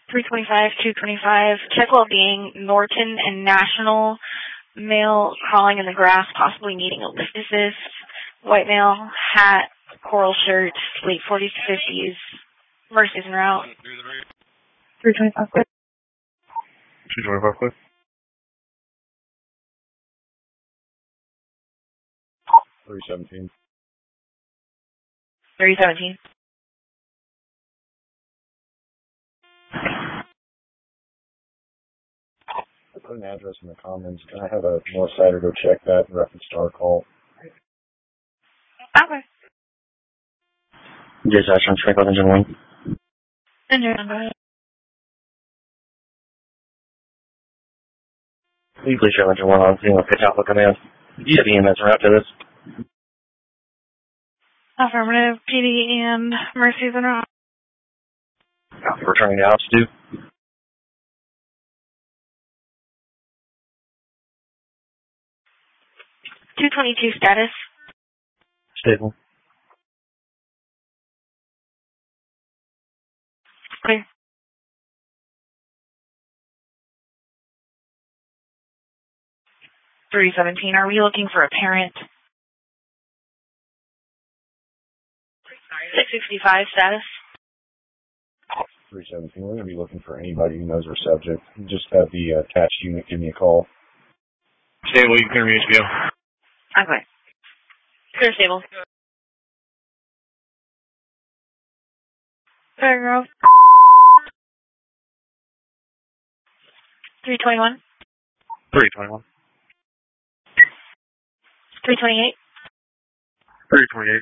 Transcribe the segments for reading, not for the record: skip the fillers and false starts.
325, 225. Check well-being, Norton and National. Male crawling in the grass, possibly needing a lift assist. White male, hat, coral shirt, late 40s to 50s. Mercy's en route. 325 quick. 225 quick. 317. 317. I put an address in the comments. Can I have a north sider go check that in reference to our call? Okay. Yes, Ashton, check out engine 1. Engine 1. Please show engine 1 on scene with pitch outlook command. Do you have EMS route to this? Affirmative. PD and Mercy's en route. Returning to altitude. 222 status. Stable. Clear. .317. Are we looking for a parent? 665 status. 317. We're going to be looking for anybody who knows our subject. Just have the attached unit give me a call. Stable, you can reach me. Okay. Clear stable. Paragraph. 321. 321. 328. 328.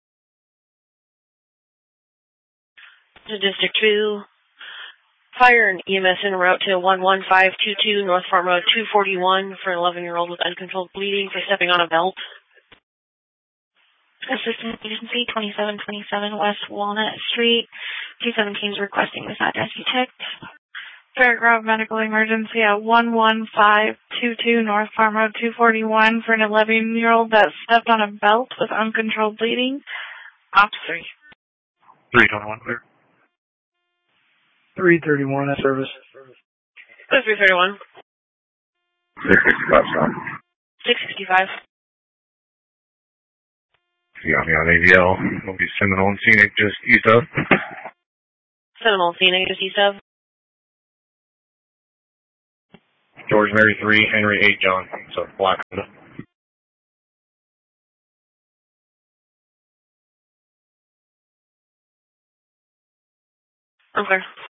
To District 2. Fire and EMS en route to 11522 North Farm Road 241 for an 11-year-old with uncontrolled bleeding for stepping on a belt. Assistant Agency 2727 West Walnut Street. 217 is requesting this address be checked. Paragraph medical emergency at 11522 North Farm Road 241 for an 11-year-old that stepped on a belt with uncontrolled bleeding. Ops 3. 321 clear. 331 at service. 331. 665 stop. 665. You got me on AVL. We'll be Seminole and Scenic just east of. Seminole Scenic just east of. George Mary 3, Henry 8, John. So black. Okay.